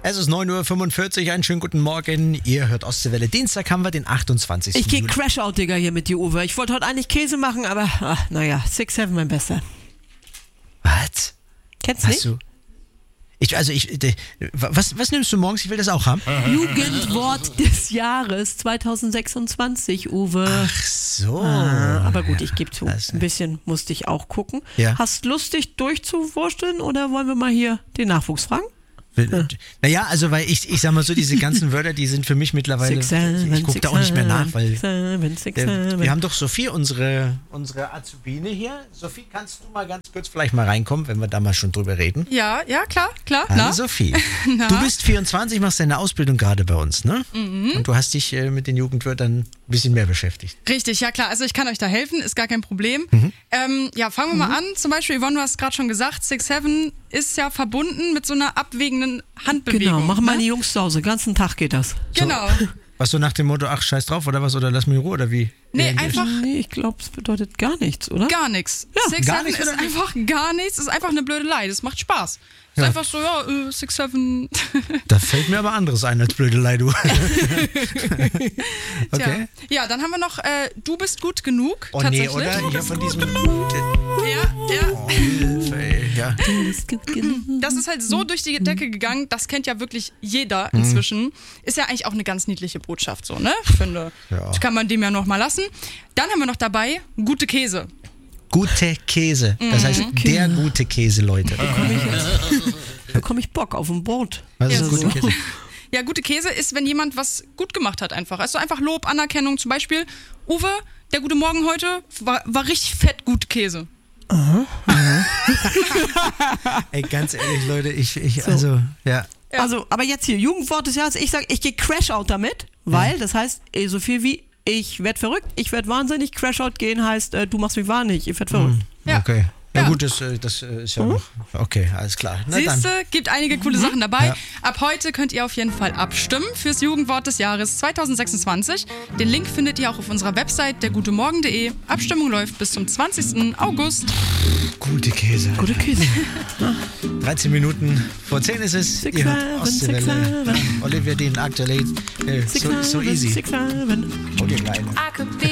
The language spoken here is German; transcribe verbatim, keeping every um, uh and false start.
Es ist neun Uhr fünfundvierzig, einen schönen guten Morgen. Ihr hört Ostseewelle. Dienstag haben wir den achtundzwanzigsten Ich gehe Juli. Crash-Out, Digga, hier mit dir, Uwe. Ich wollte heute eigentlich Käse machen, aber ach, naja, six seven mein Bester. Was? Kennst du Hast nicht? du? Ich, also ich, de, was, was nimmst du morgens? Ich will das auch haben. Jugendwort des Jahres zweitausendsechsundzwanzig, Uwe. Ach so. Ah, aber gut, ich gebe zu, Das- ein bisschen musste ich auch gucken. Ja. Hast Lust, dich durchzuwursteln oder wollen wir mal hier den Nachwuchs fragen? Naja, also weil ich, ich sag mal so, diese ganzen Wörter, die sind für mich mittlerweile, Six, seven, ich gucke da auch nicht mehr nach, weil six, seven, six, der, seven. wir haben doch Sophie, unsere, unsere Azubine hier. Sophie, kannst du mal ganz kurz vielleicht mal reinkommen, wenn wir da mal schon drüber reden? Ja, ja, klar, klar. Hallo Na? Sophie, Na? du bist vierundzwanzig, machst deine Ausbildung gerade bei uns, ne? Mhm. Und du hast dich äh, mit den Jugendwörtern ein bisschen mehr beschäftigt. Richtig, ja klar. Also ich kann euch da helfen, ist gar kein Problem. Mhm. Ähm, ja, fangen wir mal an. Zum Beispiel, Yvonne, du hast gerade schon gesagt, six seven ist ja verbunden mit so einer abwägenden Handbewegung. Genau, machen meine ne? Jungs zu Hause. Den ganzen Tag geht das. Genau. Was so nach dem Motto, ach, scheiß drauf oder was, oder lass mich in Ruhe, oder wie? Nee, Ja, einfach Nee, ich glaube, es bedeutet gar nichts, oder? gar nichts. Ja, six gar seven nichts, ist oder wie? einfach gar nichts, ist einfach eine Blödelei. Das macht Spaß. Ist Ja. einfach so, ja, äh, six seven. Da fällt mir aber anderes ein als Blödelei, du. Okay. Tja. Ja, dann haben wir noch, äh, du bist gut genug. Oh nee, tatsächlich. oder? Hier von diesem... Ja, ja. Oh, Hilfe, ey. Ja. Das ist halt so durch die Decke gegangen, das kennt ja wirklich jeder inzwischen. Ist ja eigentlich auch eine ganz niedliche Botschaft so, ne? Ich finde, Ja. das kann man dem ja noch mal lassen. Dann haben wir noch dabei gute Käse. Gute Käse. Das heißt, der gute Käse, Leute. Bekomme ich Bock auf ein Boot. Was ist Ja, gute so. Käse? Ja, gute Käse ist, wenn jemand was gut gemacht hat einfach. Also einfach Lob, Anerkennung. Zum Beispiel, Uwe, der gute Morgen heute war, war richtig fett gut Käse. Ey, ganz ehrlich, Leute, ich, ich also, ja. Ja. Also, aber jetzt hier, Jugendwort des Jahres. Ich sage, ich gehe Crash-Out damit, weil das heißt eh so viel wie ich werd verrückt, ich werd wahnsinnig. Crash-Out gehen heißt, äh, du machst mich wahnsinnig, ich werd verrückt. Ja. Okay. Ja, Ja. gut, das, äh, das äh, ist ja noch. Okay, alles klar. Na dann. Siehste, gibt einige coole Sachen dabei. Ja. Ab heute könnt ihr auf jeden Fall abstimmen fürs Jugendwort des Jahres zweitausendsechsundzwanzig. Den Link findet ihr auch auf unserer Website dergutemorgen punkt de. Abstimmung läuft bis zum zwanzigsten August. Gute Käse. Gute Käse. dreizehn Minuten vor zehn ist es. Six Ihr hört seven, Ostseewelle. six seven. Ja, Olivia Dean, aktuell. Äh, Six so, so seven, easy. six seven. Oh, die Kleine. I could be